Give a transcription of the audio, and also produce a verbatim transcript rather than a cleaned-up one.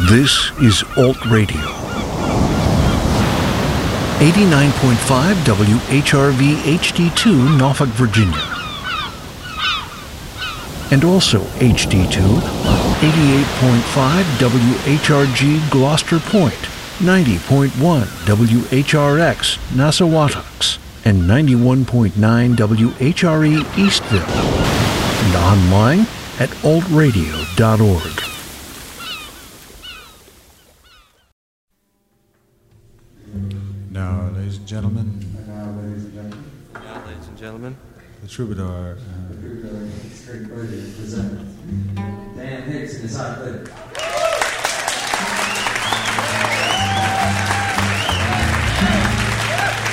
This is Alt Radio. eighty-nine point five W H R V H D two, Norfolk, Virginia. And also H D two on eighty-eight point five W H R G Gloucester Point, ninety point one W H R X Nassawatucks, and ninety-one point nine W H R E Eastville. And online at alt radio dot org. Now, ladies and gentlemen. Now, ladies and gentlemen. Now, ladies and gentlemen. The Troubadour. The Troubadour Straight Birdie presents Dan Hicks and his hot clip.